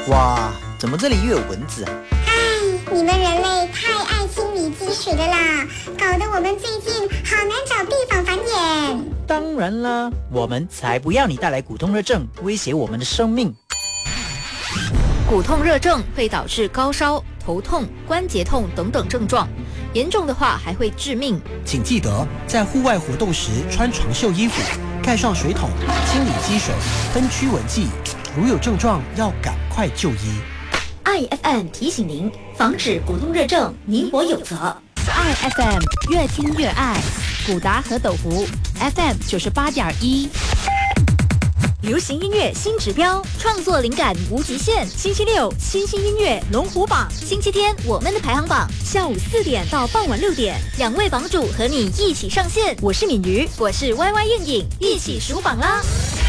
哇，怎么这里又有蚊子啊？ 唉，你们人类太爱清理积水的啦，搞得我们最近好难找地方繁衍。 当然啦，我们才不要你带来骨痛热症，威胁我们的生命。 骨痛热症会导致高烧、头痛、关节痛等等症状，严重的话还会致命。 请记得在户外活动时穿长袖衣服，盖上水桶，清理积水，喷驱蚊剂。如有症状，要赶快就医。 IFM 提醒您，防止骨痛热症，你我有责。 IFM 越听越爱，古达和斗福 FM 98.1。 流行音乐新指标，创作灵感无极限。星期六，新兴音乐龙虎榜；星期天，我们的排行榜。下午4点到傍晚6点，2位榜主和你一起上线。我是敏瑜，我是 YY 艳颖，一起数榜啦！